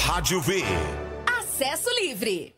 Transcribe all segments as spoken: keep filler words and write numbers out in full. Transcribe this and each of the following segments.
Rádio V. Acesso Livre.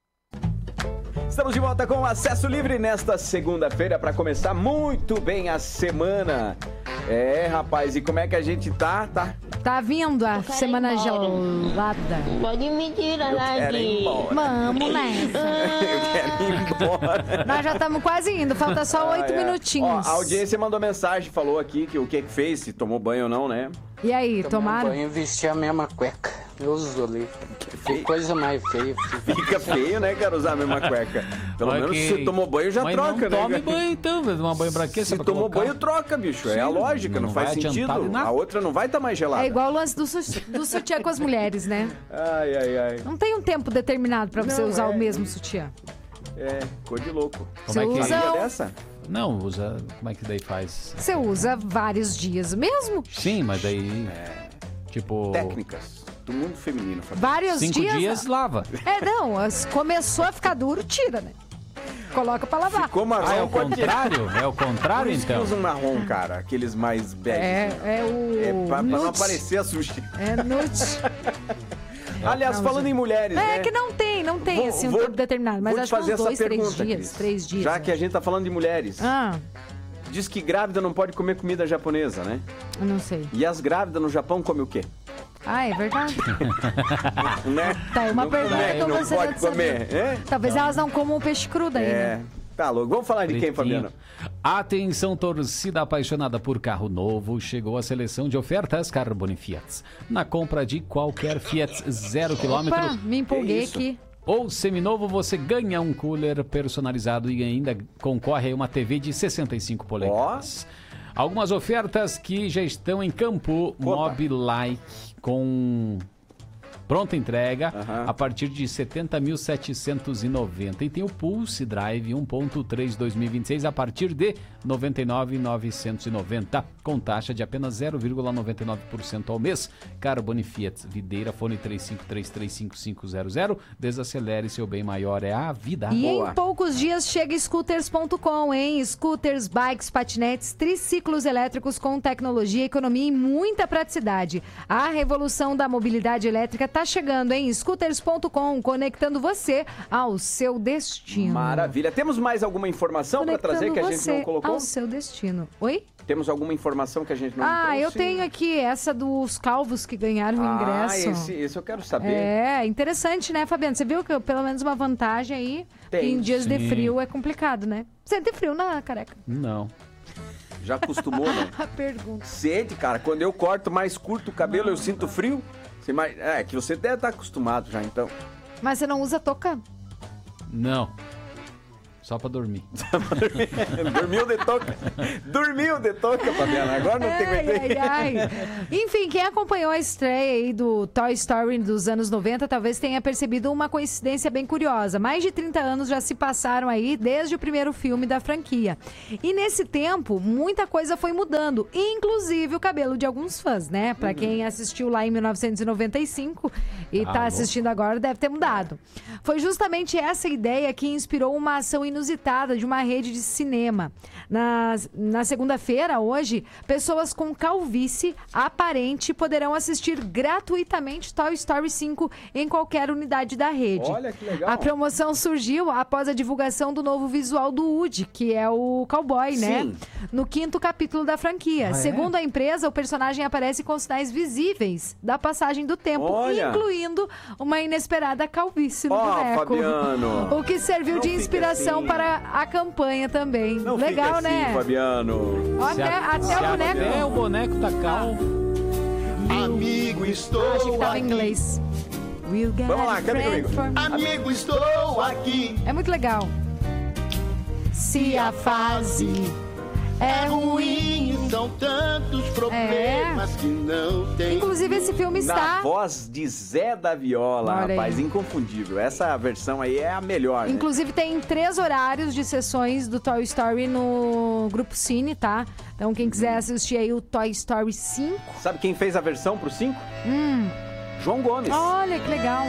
Estamos de volta com o Acesso Livre nesta segunda-feira para começar muito bem a semana. É, rapaz, e como é que a gente tá? Tá, tá vindo a semana gelada. Pode me tirar daqui. Vamos nessa. Eu quero ir embora. Nós já estamos quase indo, falta só oito ah, é. minutinhos. Ó, a audiência mandou mensagem, falou aqui que o que que fez, se tomou banho ou não, né? E aí, Tomei tomaram? banho e vesti a mesma cueca. Eu uso ali. Que coisa mais feia. Fica feio, né, cara, usar a mesma cueca. Pelo Mas menos que... se tomou banho, já Mas troca, não né? tome banho então, mas tomar banho pra quê? Se pra tomou colocar? banho, troca, bicho. Sim, é a lógica, não, não faz sentido. A outra não vai estar tá mais gelada. É igual o lance do, su- do sutiã com as mulheres, né? Ai, ai, ai. Não tem um tempo determinado pra você não, usar é... o mesmo sutiã. É, cor de louco. Como você é que usa? Dessa? Não, usa... Como é que daí faz? Você usa vários dias mesmo? Sim, mas daí... É... Tipo... Técnicas do mundo feminino. Fabio. Vários Cinco dias? Cinco dias, lava. É, não. Começou a ficar duro, tira, né? Coloca pra lavar. Ficou marrom. Ah, é o contrário? É o contrário, então? Por isso que usam marrom, cara. Aqueles mais beige. É, é o... É pra, pra não nude. aparecer a sushi. É nude. Aliás, não, falando gente. em mulheres, é, né? É que não tem, não tem, vou, assim, um vou, tempo determinado. Mas vou acho que fazer uns dois, essa três pergunta, dias. Cris. Três dias. Já que a gente tá falando de mulheres. Ah. Diz que grávida não pode comer comida japonesa, né? Eu não sei. E as grávidas no Japão comem o quê? Ah, é verdade. Né? Tá, é uma não pergunta come, que eu não gostaria pode de saber. comer. É? Talvez elas não comam o peixe cru daí, É. né? Tá louco. Vamos falar de quem, Fabiano? Atenção, torcida apaixonada por carro novo. Chegou a seleção de ofertas Carbone Fiat. Na compra de qualquer Fiat zero quilômetro. Opa, me empolguei aqui. Ou seminovo, você ganha um cooler personalizado e ainda concorre a uma T V de sessenta e cinco polegadas. Oh. Algumas ofertas que já estão em campo. Mobilike com pronta entrega uhum. a partir de setenta mil setecentos e noventa. E tem o Pulse Drive um ponto três dois mil e vinte e seis a partir de noventa e nove mil novecentos e noventa, com taxa de apenas zero vírgula noventa e nove por cento ao mês. Carbone Fiat, Videira, fone três cinco três três cinco cinco zero zero. Desacelere, seu bem maior é a vida. E Boa. Em poucos dias chega scooters ponto com, hein? Scooters, bikes, patinetes, triciclos elétricos com tecnologia, economia e muita praticidade. A revolução da mobilidade elétrica tá chegando, hein? scooters ponto com, conectando você ao seu destino. Maravilha. Temos mais alguma informação para trazer que a gente não colocou? Ao seu destino. Oi? Temos alguma informação que a gente não Ah, trouxe? eu tenho aqui essa dos calvos que ganharam o ah, ingresso. Ah, esse, esse eu quero saber. É, interessante, né, Fabiano? Você viu que pelo menos uma vantagem aí, Tem, que em dias sim. de frio é complicado, né? Sente frio na careca? Não. Já acostumou, né? A pergunta. Sente, cara. Quando eu corto mais curto o cabelo, não, eu sinto frio. Você mais... É, que você deve estar acostumado já, então. Mas você não usa touca? Não. Só pra dormir. Dormiu de toca. Dormiu de toca, Fabiana. Agora não tem ai, ai, ai, ai. Enfim, quem acompanhou a estreia aí do Toy Story dos anos noventa talvez tenha percebido uma coincidência bem curiosa. Mais de trinta anos já se passaram aí desde o primeiro filme da franquia. E nesse tempo, muita coisa foi mudando, inclusive o cabelo de alguns fãs, né? Pra uhum. quem assistiu lá em mil novecentos e noventa e cinco e ah, tá assistindo bom. agora, deve ter mudado. Foi justamente essa ideia que inspirou uma ação inusitada de uma rede de cinema. Na, na segunda-feira, hoje, pessoas com calvície aparente poderão assistir gratuitamente Toy Story cinco em qualquer unidade da rede. Olha que legal. A promoção surgiu após a divulgação do novo visual do Woody, que é o cowboy, Sim. né? No quinto capítulo da franquia. Ah, Segundo é? a empresa, o personagem aparece com sinais visíveis da passagem do tempo, Olha. incluindo uma inesperada calvície no Ó, boneco. Fabiano. O que serviu Não de fica inspiração assim. para a campanha também. Não Legal, fica assim, né? Fabiano. Ó, Até, a- até o boneco. Até o boneco tá calmo. Amigo, estou Achei que tava em aqui. inglês. We'll get Vamos lá, a canta friend comigo. for- Amigo, estou aqui. É muito legal. Se a fase é ruim. ruim, são tantos problemas que não tem. Inclusive, esse filme Na está... voz de Zé da Viola, Olha rapaz, aí. inconfundível. Essa versão aí é a melhor, né? Inclusive, tem três horários de sessões do Toy Story no Grupo Cine, tá? Então, quem quiser assistir aí o Toy Story cinco... Sabe quem fez a versão pro cinco? Hum, João Gomes. olha que legal.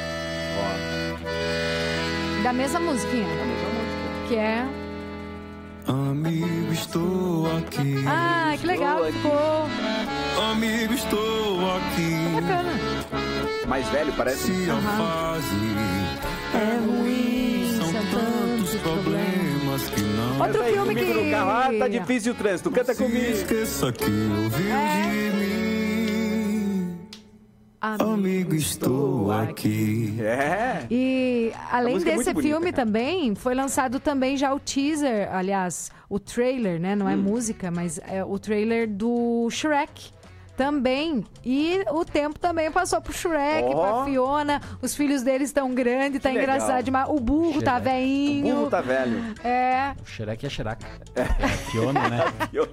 Ó, Da mesma musiquinha. a mesma música. Que é... Amigo, estou aqui. Ah, que legal que ficou. Amigo, estou aqui. Bacana. mais velho, parece. Se a fase É ruim, são tantos problemas que não Outro Canta aí filme comigo que... no carro. Ah, tá difícil o trânsito. Canta se comigo. esqueça que ouviu É. de mim. Amigo, estou aqui. É. E além música é desse muito bonita, filme cara. também, foi lançado também já o teaser, aliás, o trailer, né? Não é Hum. música, mas é o trailer do Shrek. Também. E o tempo também passou pro Shrek, Ó. pra Fiona. Os filhos deles estão grandes, tá Que legal. engraçado demais. O burro tá Shrek. veinho. O burro tá velho. É. O Shrek é Shrek. É a Fiona, né?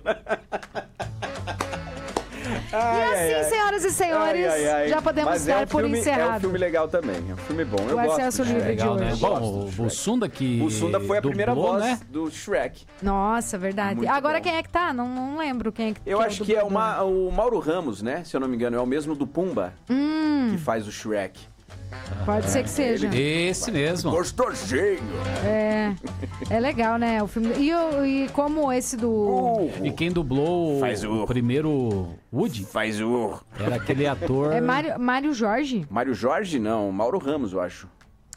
E assim, senhoras e senhores, Ai, ai, ai. já podemos Mas dar é um por filme, É um encerrado. filme legal também. É um filme bom. Eu O gosto. Acesso do Livre Shrek. de Legal, né? hoje. Eu Bom, gosto do o Shrek. Bussunda que. O Sunda foi a primeira dublou, voz né? do Shrek. Nossa, verdade. Muito Agora bom. quem é que tá? Não, não lembro quem é que Eu que acho o que é dublador. uma, o Mauro Ramos, né? Se eu não me engano, é o mesmo do Pumba Hum, que faz o Shrek. pode ser que seja. Esse mesmo. Gostosinho. É, é legal, né? O filme. E, o- e como esse do. Uh, E quem dublou Faz o- o primeiro Woody faz o... era aquele ator. É Mário, Mário Jorge? Mário Jorge, não. Mauro Ramos, eu acho.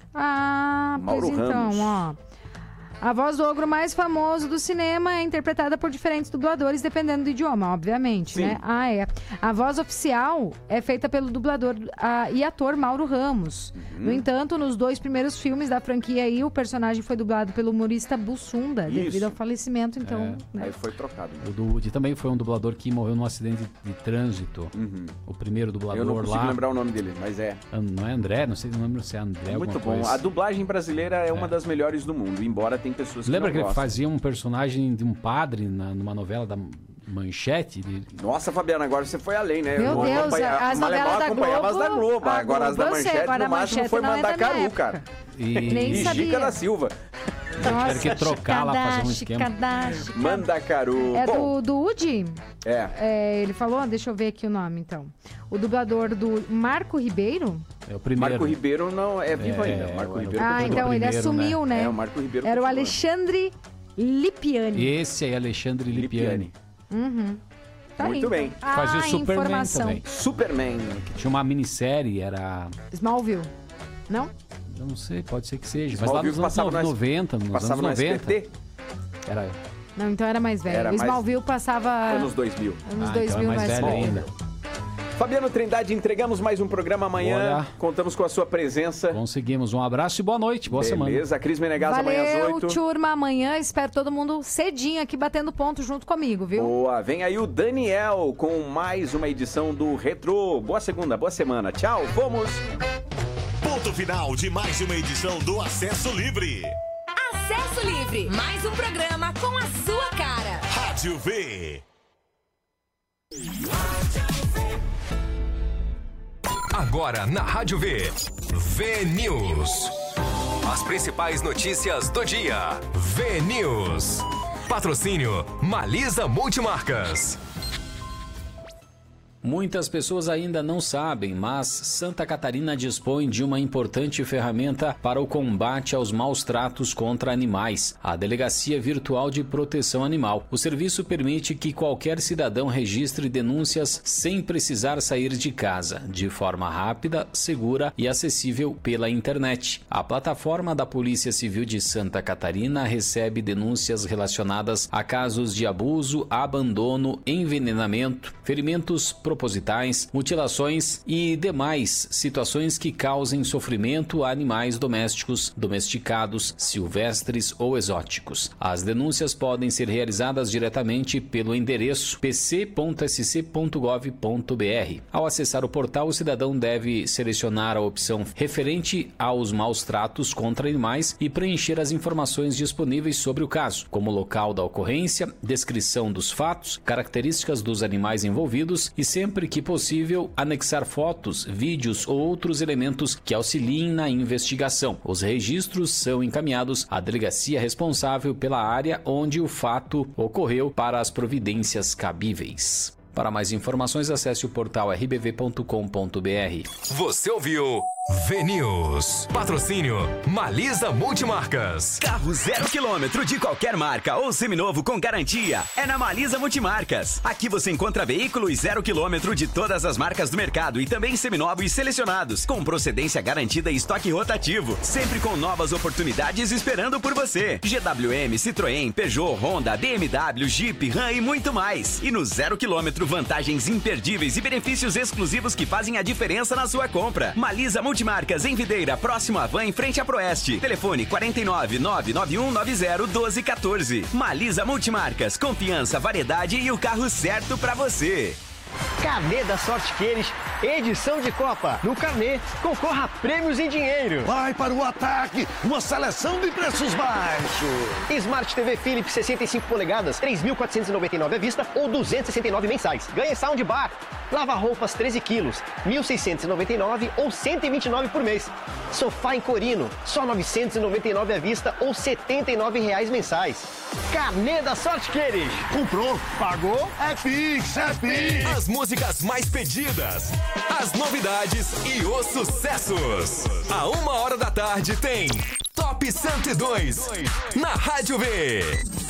Ah, Mauro pois então, Ramos. ó. A voz do ogro mais famoso do cinema é interpretada por diferentes dubladores, dependendo do idioma, obviamente, Sim. né? Ah, é. A voz oficial é feita pelo dublador ah, e ator Mauro Ramos. Uhum. No entanto, nos dois primeiros filmes da franquia aí, o personagem foi dublado pelo humorista Bussunda, Isso. devido ao falecimento, então... né? Aí foi trocado. O do Woody também foi um dublador que morreu num acidente de trânsito. O primeiro Eu não dublador consigo lá. lembrar o nome dele, mas é. Ah, Não é André? Não sei, não lembro se é André. É muito alguma bom. coisa. A dublagem brasileira é uma das melhores do mundo, embora tem pessoas que Lembra não que ele gostam. fazia um personagem de um padre na, numa novela da Manchete? De- Nossa, Fabiana, agora você foi além, né? Meu Eu Deus, acompanha- as Malemar novelas da acompanhava as da Globo, Globo. a Agora as da Globo eu sei, Manchete, agora no a máximo, Manchete foi não é da minha Mandacaru, época. cara. E, Nem E sabia. Gica da Silva. tiveram que trocar lá, fazer um esquema. Kadashi, Mandacaru. É Bom, do, do Woody? é. É, ele falou, deixa eu ver aqui o nome então. O dublador do Marco Ribeiro? É o primeiro. Marco Ribeiro não é vivo É, ainda. Marco é o- Ribeiro Ah, continua. então ele primeiro, assumiu, né? É, o Marco Ribeiro Era o continua. Alexandre Lipiani. Esse aí, Alexandre Lipiani. Tá aí, Muito bem. então. Ah, Fazia o Superman informação. também. Superman. Tinha uma minissérie, era. Smallville. Não? Eu não sei, pode ser que seja. Mas lá Smallville nos anos passava no S- noventa, nos Passava anos no S noventa. B T, Era. Não, então era mais velho. Era o mais- Smallville passava anos dois mil. anos Ah, dois então é mil mais mais velho velho. ainda. Fabiano Trindade, entregamos mais um programa amanhã. Olha. Contamos com a sua presença. Conseguimos. Um abraço e boa noite. Boa semana. Beleza, Cris Menegas amanhã às Valeu, oito. turma. Amanhã espero todo mundo cedinho aqui batendo ponto junto comigo, viu? Boa, vem aí o Daniel com mais uma edição do Retro. Boa segunda, boa semana. Tchau, fomos! Ponto final de mais uma edição do Acesso Livre. Acesso Livre, mais um programa com a sua cara. Rádio V. Agora na Rádio V. V News. As principais notícias do dia. V News. Patrocínio Malisa Multimarcas. Muitas pessoas ainda não sabem, mas Santa Catarina dispõe de uma importante ferramenta para o combate aos maus tratos contra animais, a Delegacia Virtual de Proteção Animal. O serviço permite que qualquer cidadão registre denúncias sem precisar sair de casa, de forma rápida, segura e acessível pela internet. A plataforma da Polícia Civil de Santa Catarina recebe denúncias relacionadas a casos de abuso, abandono, envenenamento, ferimentos propositais, mutilações e demais situações que causem sofrimento a animais domésticos, domesticados, silvestres ou exóticos. As denúncias podem ser realizadas diretamente pelo endereço p c ponto s c ponto gov ponto b r. Ao acessar o portal, o cidadão deve selecionar a opção referente aos maus tratos contra animais e preencher as informações disponíveis sobre o caso, como o local da ocorrência, descrição dos fatos, características dos animais envolvidos e, sempre que possível, anexar fotos, vídeos ou outros elementos que auxiliem na investigação. Os registros são encaminhados à delegacia responsável pela área onde o fato ocorreu para as providências cabíveis. Para mais informações, acesse o portal r b v ponto com ponto b r. Você ouviu V-News. Patrocínio Malisa Multimarcas. Carro zero quilômetro de qualquer marca ou seminovo com garantia é na Malisa Multimarcas. Aqui você encontra veículos zero quilômetro de todas as marcas do mercado e também seminovos selecionados, com procedência garantida e estoque rotativo, sempre com novas oportunidades esperando por você. G W M, Citroën, Peugeot, Honda, B M W, Jeep, Ram e muito mais. E no zero quilômetro, vantagens imperdíveis e benefícios exclusivos que fazem a diferença na sua compra. Malisa Multimarcas em Videira, próximo à Van, em frente à Proeste. Telefone quatro nove nove nove um nove zero um dois um quatro. Malisa Multimarcas, confiança, variedade e o carro certo pra você. Carnê da Sorte Queires, edição de Copa. No carnê, concorra a prêmios em dinheiro. Vai para o ataque, uma seleção de preços baixos. Smart T V Philips sessenta e cinco polegadas, três mil quatrocentos e noventa e nove à vista ou duzentos e sessenta e nove mensais. Ganhe soundbar. Lava-roupas treze quilos, mil seiscentos e noventa e nove ou cento e vinte e nove por mês. Sofá em Corino, só novecentos e noventa e nove à vista ou setenta e nove reais mensais. Carnê da Sorte Queires. Comprou, pagou, é Pix, é Pix. As músicas mais pedidas, as novidades e os sucessos. A uma hora da tarde tem Top cento e dois na Rádio V.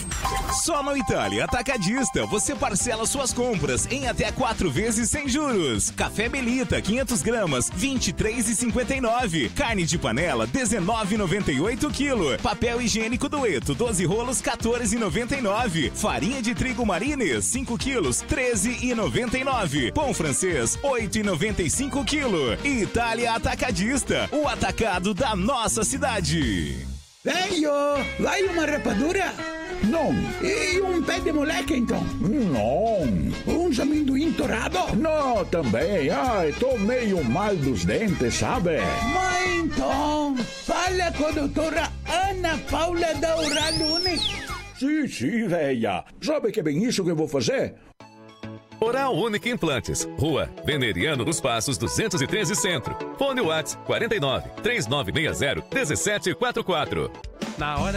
Só no Itália Atacadista você parcela suas compras em até quatro vezes sem juros. Café Belita quinhentas gramas, vinte e três reais e cinquenta e nove. Carne de panela, dezenove reais e noventa e oito quilo. Papel higiênico Dueto, doze rolos, quatorze reais e noventa e nove. Farinha de trigo Marines, cinco quilos, treze reais e noventa e nove. Pão francês, oito reais e noventa e cinco quilo. Itália Atacadista, o atacado da nossa cidade. Veio, vai uma rapadura? Não. E um pé de moleque, então? Não. Um amendoim torrado? Não, também. Ai, tô meio mal dos dentes, sabe? Mas então, fala com a doutora Ana Paula da Oral Unique. Sim, sim, véia. Sabe que é bem isso que eu vou fazer? Oral Unique Implantes, Rua Veneriano dos Passos, duzentos e treze Centro. Fone WhatsApp quarenta e nove, três nove seis zero, um sete quatro quatro. Na hora